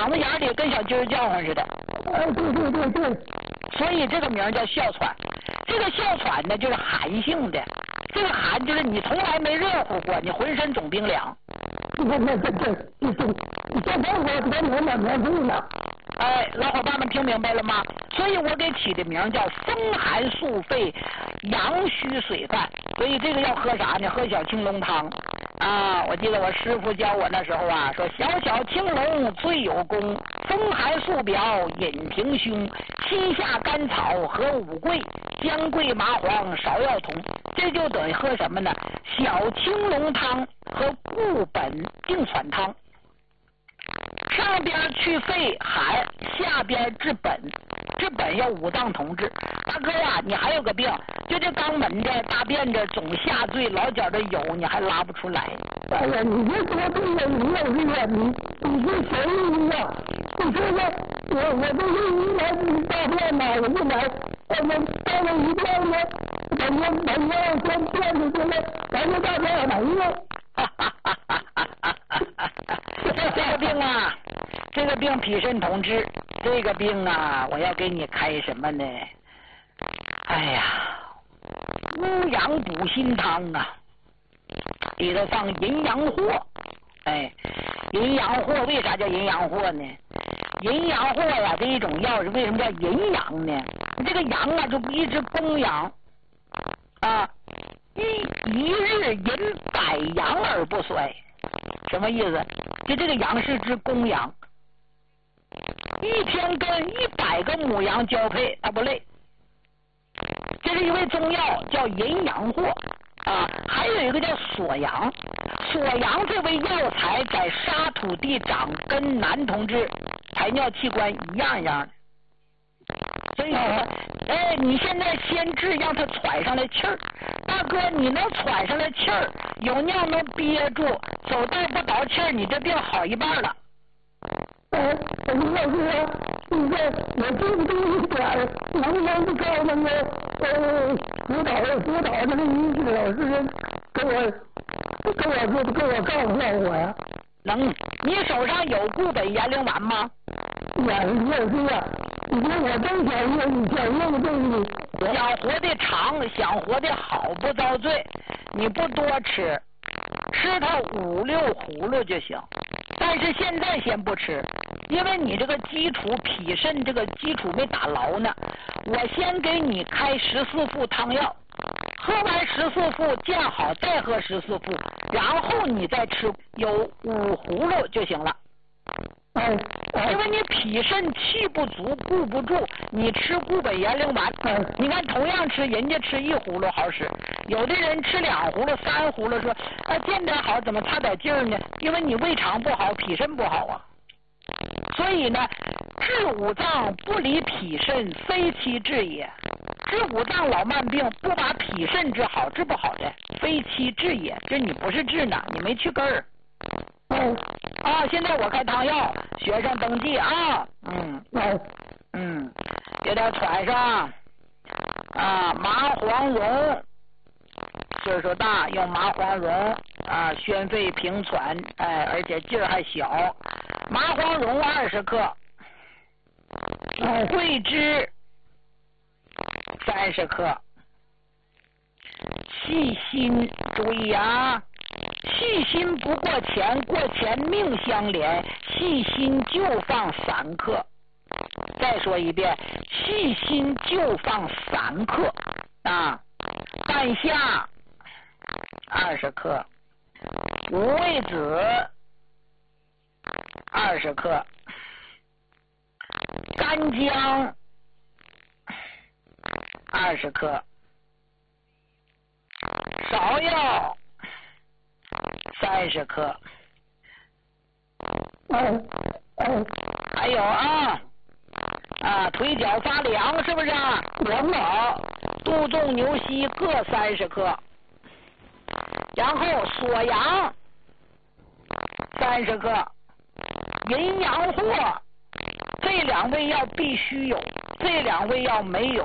嗓子眼里跟小鸡儿叫唤似的。 对。 所以这个名叫哮喘。这个哮喘呢，就是寒性的。这个寒就是你从来没热乎过，你浑身总冰凉。 这我描述了。 哎，老伙伴们听明白了吗？所以我给起的名叫风寒素肺阳虚水泛。所以这个要喝啥呢？喝小青龙汤啊！我记得我师傅教我那时候啊，说小小青龙最有功，风寒素表引平胸，膝下甘草和五桂，姜桂麻黄芍药同。这就等于喝什么呢？小青龙汤和固本定喘汤。上边去肺寒，下边治本。治本要五脏同治。大哥呀，你还有个病，就这肛门的大便这总下坠，老觉着有，你还拉不出来。 哎呀，你别说这个，你要是呀，你跟谁一样？你说说，我这一来大便嘛，我一来，我到了一遍呢，我要先变出去了，咱就大便没了。 这个病啊，这个病脾肾同治，这个病啊，我要给你开什么呢？哎呀，乌阳补心汤啊，里头放淫阳藿。哎，淫阳藿为啥叫淫阳藿呢？淫阳藿呀，这一种药是为什么叫淫阳呢？这个阳啊，就一直供阳啊，一日饮百阳而不衰。什么意思？就这个阳是指公羊，一天跟100个母羊交配，它不累。这是一味中药，叫淫阳藿啊。还有一个叫锁阳，锁阳这味药材在沙土地长跟男同志排尿器官一样的。所以说，哎，你现在先治让他喘上来气儿，大哥，你能喘上来气儿，有尿能憋住，走道不倒气儿，你这病好一半了。 老师，你看我对不对一点，能不能靠那个辅导那个医师老师给我告诉我呀？ 能，你手上有固本延龄丸吗？ 有啊。你说我真想用这个， 想活得长，想活得好，不遭罪，你不多吃，吃它5、6葫芦就行。但是现在先不吃，因为你这个基础脾肾这个基础没打牢呢。我先给你开14副汤药，喝完14副见好再喝14副，然后你再吃有5葫芦就行了。因为你脾肾气不足固不住，你吃固本延龄丸，你看同样吃，人家吃1葫芦好使，有的人吃2葫芦、3葫芦，说见点好，怎么差点劲儿呢？因为你胃肠不好，脾肾不好啊。所以呢，治五脏不离脾肾，非其治也。治五脏老慢病不把脾肾治好，治不好的，非其治也。这你不是治呢，你没去根儿。现在我开汤药，学生登记啊。有点喘上麻黄蓉，岁数大用麻黄蓉宣肺平喘，而且劲儿还小。麻黄蓉20克，桂枝30克。细心，注意啊！细心不过钱，过钱命相连，细心就放3克。再说一遍，细心就放3克半夏20克，五味子20克，干姜20克，芍药30克。还有腿脚发凉是不是？凉脑、杜仲、牛膝各30克，然后锁阳30克，淫阳藿这2味药必须有，这2味药没有